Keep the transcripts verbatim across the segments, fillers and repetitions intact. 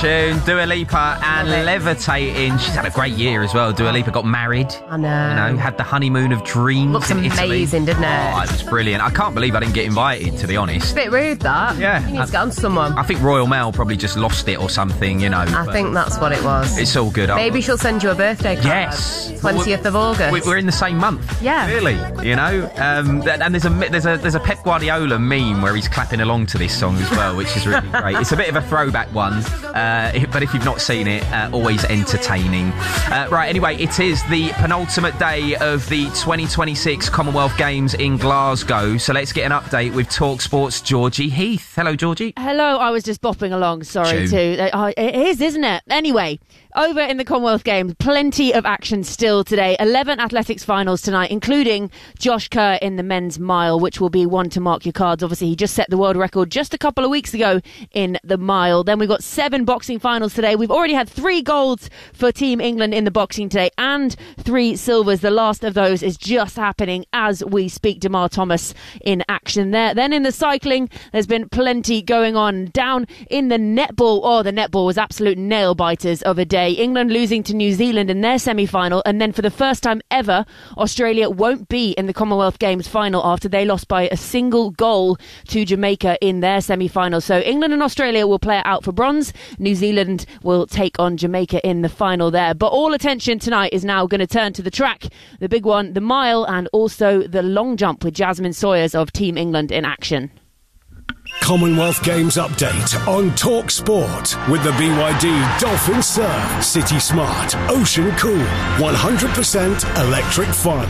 tune. Dua Lipa and Levitating. She's had a great year as well. Dua Lipa got married. I know. You know, had the honeymoon of dreams. Looks in amazing, Italy. didn't it? Oh, it was brilliant. I can't believe I didn't get invited, to be honest. A bit rude, that. Yeah. You need to get on to someone. I think Royal Mail probably just lost it or something, you know. I think that's what it was. It's all good. Maybe she'll send you a birthday card. Yes. twentieth of August. We're in the same month. Yeah. Really, you know. Um, and there's a there's a there's a Pep Guardiola meme where he's clapping along to this song as well, which is really great. It's a bit of a throwback one, uh, but if you've not seen it, uh, always entertaining. Uh, right. Anyway, it is the penultimate day of the twenty twenty-six Commonwealth Games in Glasgow. So let's get an update with TalkSport's Georgie Heath. Hello, Georgie. Hello. I was just bopping along. Sorry, Tune. too. Uh, it is, isn't it? Anyway. Over in the Commonwealth Games, plenty of action still today. eleven athletics finals tonight, including Josh Kerr in the men's mile, which will be one to mark your cards. Obviously, he just set the world record just a couple of weeks ago in the mile. Then we've got seven boxing finals today. We've already had three golds for Team England in the boxing today and three silvers. The last of those is just happening as we speak. Demar Thomas in action there. Then in the cycling, there's been plenty going on. Down in the netball, oh, the netball was absolute nail-biters of a day. England losing to New Zealand in their semi-final, and then for the first time ever, Australia won't be in the Commonwealth Games final after they lost by a single goal to Jamaica in their semi-final. So England and Australia will play it out for bronze. New Zealand will take on Jamaica in the final there. But all attention tonight is now going to turn to the track, the big one, the mile, and also the long jump with Jasmine Sawyers of Team England in action. Commonwealth Games update on Talk Sport with the B Y D Dolphin Surf City Smart Ocean Cool one hundred percent electric fun.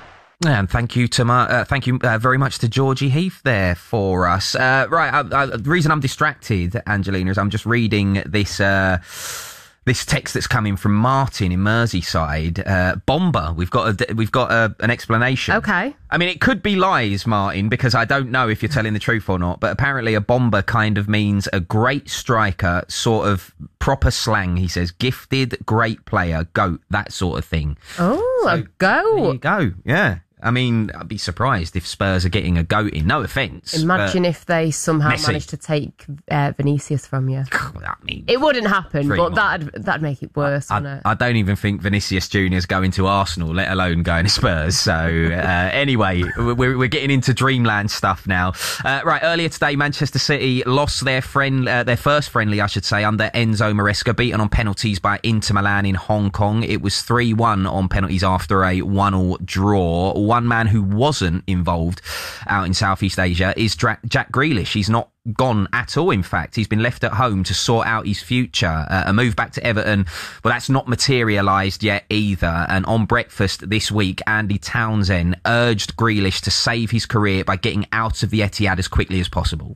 And thank you to my, uh, thank you uh, very much to Georgie Heath there for us. Uh, right, I, I, the reason I'm distracted, Angelina, is I'm just reading this. Uh, This text that's coming from Martin in Merseyside. Uh, bomber. We've got a, we've got a, an explanation. Okay. I mean, it could be lies, Martin, because I don't know if you're telling the truth or not. But apparently, a bomber kind of means a great striker, sort of proper slang. He says, gifted, great player, goat, that sort of thing. Oh, so, a goat. There you go. Yeah. I mean, I'd be surprised if Spurs are getting a goat in. No offence. Imagine if they somehow Messi. managed to take uh, Vinicius from you. I mean, it wouldn't happen, but much. that'd, that'd make it worse, I, wouldn't it? I don't even think Vinicius Junior's going to Arsenal, let alone going to Spurs. So, uh, anyway, we're, we're getting into dreamland stuff now. Uh, right, earlier today, Manchester City lost their friend, uh, their first friendly, I should say, under Enzo Maresca, beaten on penalties by Inter Milan in Hong Kong. It was three one on penalties after a one all draw. One man who was wasn't involved out in Southeast Asia is Dra- Jack Grealish. He's not gone at all, in fact. He's been left at home to sort out his future. Uh, a move back to Everton, well, that's not materialised yet either. And on breakfast this week, Andy Townsend urged Grealish to save his career by getting out of the Etihad as quickly as possible.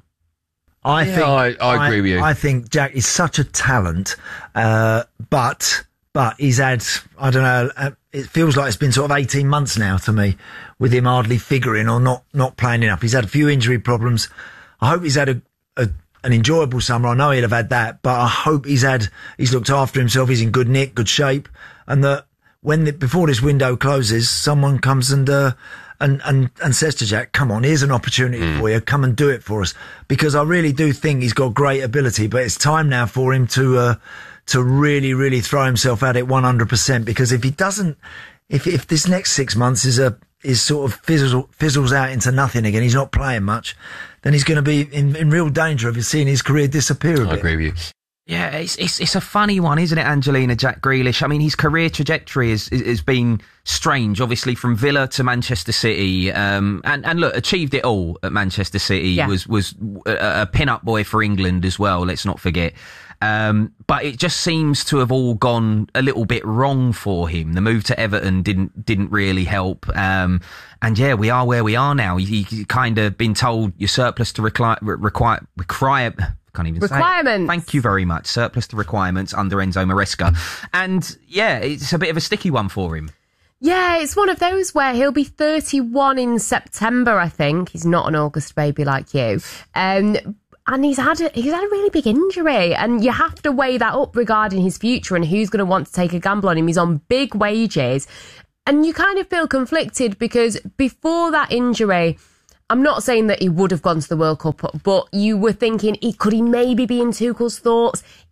I yeah, think I, I agree I, with you. I think Jack is such a talent, uh, but but he's had, I don't know, uh, it feels like it's been sort of eighteen months now to me, with him hardly figuring or not, not playing enough. He's had a few injury problems. I hope he's had a, a an enjoyable summer. I know he'll have had that, but I hope he's had, he's looked after himself. He's in good nick, good shape, and that when the, before this window closes, someone comes and uh, and and and says to Jack, "Come on, here's an opportunity mm. for you. Come and do it for us." Because I really do think he's got great ability, but it's time now for him to uh, to really, really throw himself at it one hundred percent. Because if he doesn't, if if this next six months is a is sort of fizzles, fizzles out into nothing again, he's not playing much, then he's going to be in, in real danger of seeing his career disappear a bit. I agree with you. Yeah, it's, it's it's a funny one, isn't it, Angelina, Jack Grealish? I mean, his career trajectory has, has been strange, obviously, from Villa to Manchester City. Um, and, and look, achieved it all at Manchester City. Yeah. Was, was a, a pin-up boy for England as well, let's not forget. Um, but it just seems to have all gone a little bit wrong for him. The move to Everton didn't didn't really help. Um, and yeah, we are where we are now. He, he kind of been told you're surplus to require, require, require, can't even requirements. Say it. Thank you very much. Surplus to requirements under Enzo Maresca. And yeah, it's a bit of a sticky one for him. Yeah, it's one of those where he'll be thirty-one in September, I think. He's not an August baby like you. Um, and he's had a, he's had a really big injury, and you have to weigh that up regarding his future and who's going to want to take a gamble on him. He's on big wages, and you kind of feel conflicted because before that injury, I'm not saying that he would have gone to the World Cup, but you were thinking, he, could he maybe be in Tuchel's thoughts?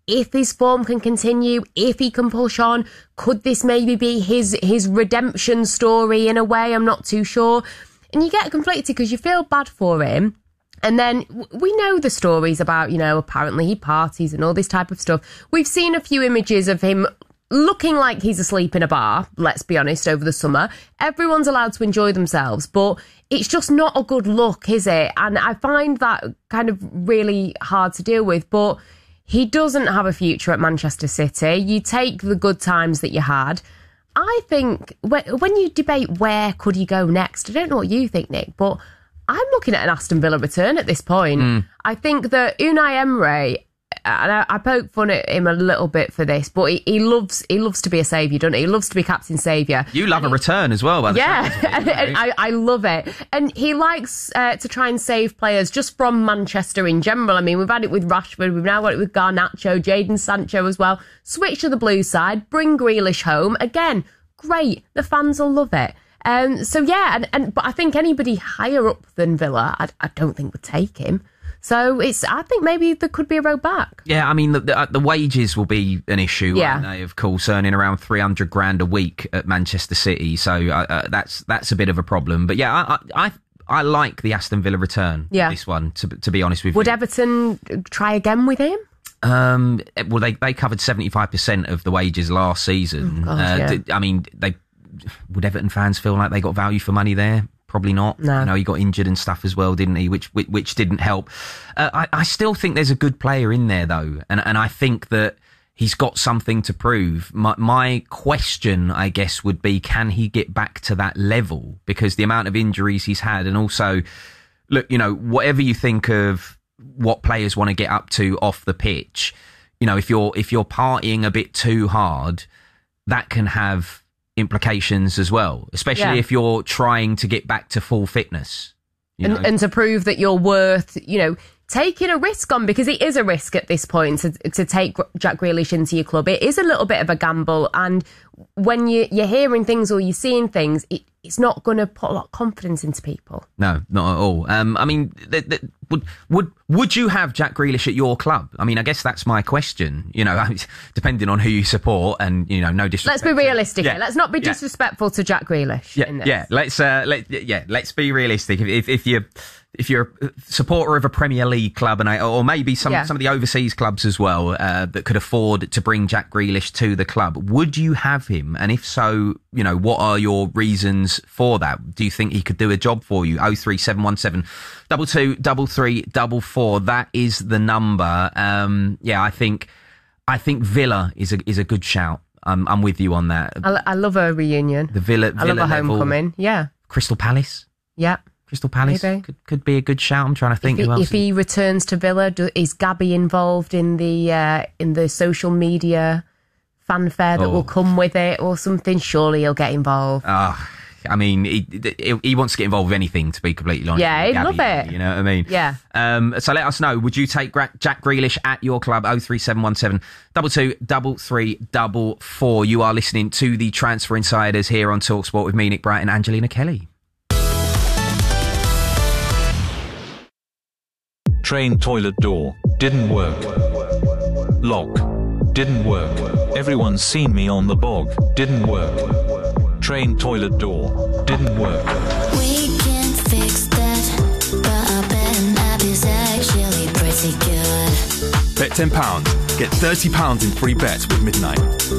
if his form can continue, if he can push on, could this maybe be his his redemption story in a way? I'm not too sure. And you get conflicted because you feel bad for him. And then we know the stories about, you know, apparently he parties and all this type of stuff. We've seen a few images of him looking like he's asleep in a bar, let's be honest, over the summer. Everyone's allowed to enjoy themselves, but it's just not a good look, is it? And I find that kind of really hard to deal with, but he doesn't have a future at Manchester City. You take the good times that you had. I think when you debate where could he go next, I don't know what you think, Nick, but I'm looking at an Aston Villa return at this point. Mm. I think that Unai Emery, and I, I poke fun at him a little bit for this, but he, he loves he loves to be a saviour, doesn't he? He loves to be captain saviour. You love and a he, return as well, by the yeah, and, and I, I love it. And he likes uh, to try and save players just from Manchester in general. I mean, we've had it with Rashford, we've now got it with Garnacho, Jadon Sancho as well. Switch to the blue side, bring Grealish home. Again, great. The fans will love it. Um, so yeah, and, and but I think anybody higher up than Villa, I, I don't think would take him. So it's, I think maybe there could be a road back. Yeah, I mean the the, the wages will be an issue. Yeah, won't they? Of course, earning around three hundred grand a week at Manchester City, so uh, uh, that's that's a bit of a problem. But yeah, I I, I, I like the Aston Villa return. Yeah, this one to to be honest with would you. Would Everton try again with him? Um, well, they they covered seventy-five percent of the wages last season. Oh, gosh, uh, yeah. I mean, they. Would Everton fans feel like they got value for money there? Probably not. No. You know, he got injured and stuff as well, didn't he? Which which, which didn't help. Uh, I, I still think there's a good player in there, though. And and I think that he's got something to prove. My, my question, I guess, would be, can he get back to that level? Because the amount of injuries he's had, and also, look, you know, whatever you think of what players want to get up to off the pitch, you know, if you're if you're partying a bit too hard, that can have implications as well, especially yeah. if you're trying to get back to full fitness. You and, know? and to prove that you're worth, you know, taking a risk on, because it is a risk at this point to, to take Jack Grealish into your club. It is a little bit of a gamble, and when you, you're hearing things or you're seeing things, it, it's not going to put a lot of confidence into people. No, not at all. Um, I mean, th- th- would would would you have Jack Grealish at your club? I mean, I guess that's my question. You know, depending on who you support, and you know, no disrespect. Let's be realistic. To, here. Yeah, let's not be disrespectful yeah. to Jack Grealish. Yeah, in this. yeah. Let's uh, let yeah, let's be realistic. If if, if you if you're a supporter of a Premier League club, and I, or maybe some, yeah. some of the overseas clubs as well, uh, that could afford to bring Jack Grealish to the club, would you have him? And if so, you know, what are your reasons for that? Do you think he could do a job for you? oh three seven one seven, two two three three four four. That is the number. Um, yeah, I think I think Villa is a is a good shout. I'm I'm with you on that. I, I love a reunion. The Villa, Villa I love a level. homecoming. Yeah. Crystal Palace. Yeah. Crystal Palace could, could be a good shout. I'm trying to think if he, who else. If he returns to Villa, do, is Gabby involved in the uh, in the social media fanfare that oh. will come with it or something? Surely he'll get involved. Oh, I mean, he, he, he wants to get involved with anything, to be completely honest. Yeah, he'd Gabby, love it. You know what I mean? Yeah. Um, so let us know. Would you take Jack Grealish at your club? oh three seven one seven, two two three three four four. You are listening to the Transfer Insiders here on TalkSport with me, Nick Bright, and Angelina Kelly. Train toilet door, didn't work. Lock, didn't work. Everyone's seen me on the bog, didn't work. Train toilet door, didn't work. We can fix that, but I bet an app is actually pretty good. Bet ten pounds, get thirty pounds in free bets with Midnight.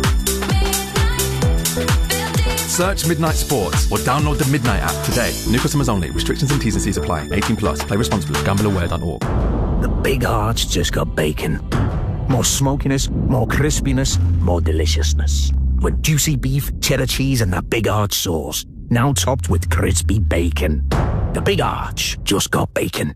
Search Midnight Sports or download the Midnight app today. New customers only. Restrictions and T's and C's apply. eighteen plus. Play responsibly. gamble aware dot org. The Big Arch just got bacon. More smokiness, more crispiness, more deliciousness. With juicy beef, cheddar cheese and the Big Arch sauce. Now topped with crispy bacon. The Big Arch just got bacon.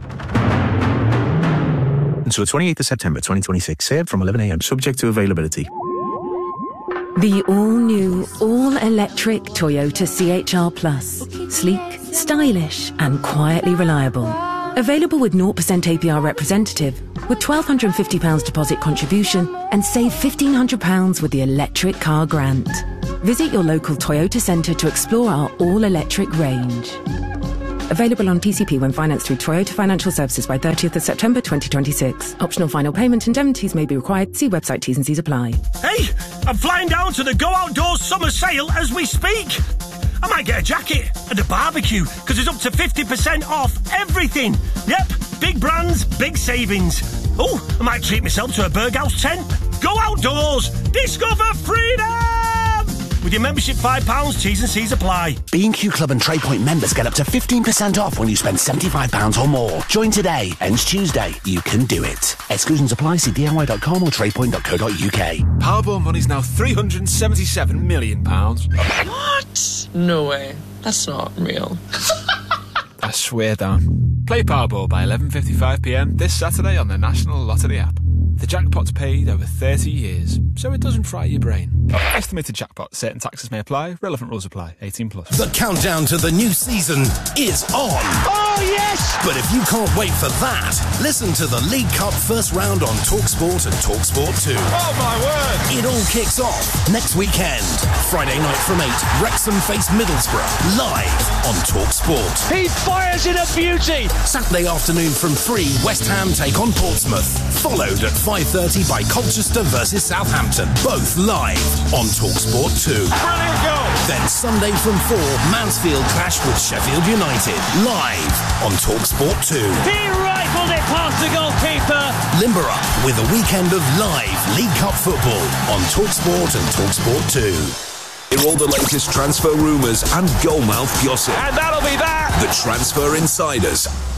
Until the twenty-eighth of September twenty twenty-six. Served from eleven a.m. Subject to availability. The all-new, all-electric Toyota C H R Plus. Sleek, stylish and quietly reliable. Available with zero percent A P R representative, with one thousand two hundred fifty pounds deposit contribution and save fifteen hundred pounds with the electric car grant. Visit your local Toyota centre to explore our all-electric range. Available on P C P when financed through Toyota Financial Services by thirtieth of September twenty twenty-six. Optional final payment indemnities may be required. See website T's and C's apply. Hey, I'm flying down to the Go Outdoors summer sale as we speak. I might get a jacket and a barbecue because it's up to fifty percent off everything. Yep, big brands, big savings. Oh, I might treat myself to a Berghaus tent. Go Outdoors, discover freedom! With your membership five pounds, T's and C's apply. B and Q Club and TradePoint members get up to fifteen percent off when you spend seventy-five pounds or more. Join today. Ends Tuesday. You can do it. Exclusions apply. See D I Y dot com or tradepoint dot co dot U K. Powerball money's now three hundred seventy-seven million pounds. What? No way. That's not real. I swear down. Play Powerball by eleven fifty-five p m this Saturday on the National Lottery app. The jackpot's paid over thirty years, so it doesn't fry your brain. Estimated jackpot. Certain taxes may apply. Relevant rules apply. eighteen plus. The countdown to the new season is on. Oh, yes! But if you can't wait for that, listen to the League Cup first round on TalkSport and TalkSport two. Oh, my word! It all kicks off next weekend. Friday night from eight, Wrexham face Middlesbrough, live on TalkSport. He fires in a beauty! Saturday afternoon from three, West Ham take on Portsmouth, followed at five thirty by Colchester versus Southampton, both live on TalkSport two. Brilliant goal! Then Sunday from four, Mansfield clash with Sheffield United, live on TalkSport two. He rifled it past the goalkeeper! Limber up with a weekend of live League Cup football on TalkSport and TalkSport two. Hear all the latest transfer rumours and goalmouth gossip. And that'll be that! The Transfer Insiders